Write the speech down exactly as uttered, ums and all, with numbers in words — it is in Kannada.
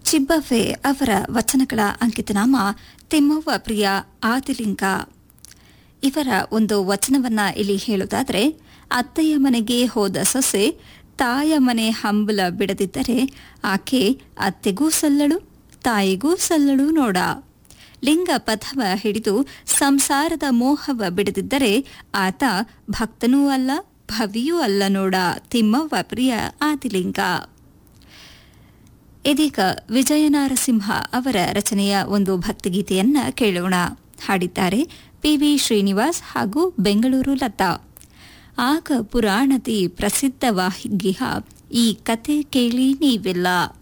ಚಿಬ್ಬವ್ವೆ ಅವರ ವಚನಗಳ ಅಂಕಿತನಾಮ ತಿಮ್ಮವ್ವ ಪ್ರಿಯ ಆದಿಲಿಂಗ. ಇವರ ಒಂದು ವಚನವನ್ನ ಇಲ್ಲಿ ಹೇಳುವುದಾದರೆ, ಅತ್ತೆಯ ಮನೆಗೆ ಹೋದ ಸೊಸೆ ತಾಯ ಮನೆ ಹಂಬಲ ಬಿಡದಿದ್ದರೆ ಆಕೆ ಅತ್ತೆಗೂ ಸಲ್ಲಳು ತಾಯಿಗೂ ಸಲ್ಲಳು ನೋಡ. ಲಿಂಗ ಪಥವ ಹಿಡಿದು ಸಂಸಾರದ ಮೋಹವ ಬಿಡದಿದ್ದರೆ ಆತ ಭಕ್ತನೂ ಅಲ್ಲ ಭವಿಯೂ ಅಲ್ಲ ನೋಡ. ತಿಮ್ಮವ್ವ ಪ್ರಿಯ ಆದಿಲಿಂಗ. ಇದೀಗ ವಿಜಯನಾರಸಿಂಹ ಅವರ ರಚನೆಯ ಒಂದು ಭಕ್ತಿಗೀತೆಯನ್ನ ಕೇಳೋಣ. ಹಾಡಿದ್ದಾರೆ ಪಿ ವಿ ಶ್ರೀನಿವಾಸ್ ಹಾಗೂ ಬೆಂಗಳೂರು ಲತಾ. ಆಗ ಪುರಾಣದಿ ಪ್ರಸಿದ್ಧವಾಗಿಹ ಈ ಕತೆ ಕೇಳಿ ನೀವೆಲ್ಲ.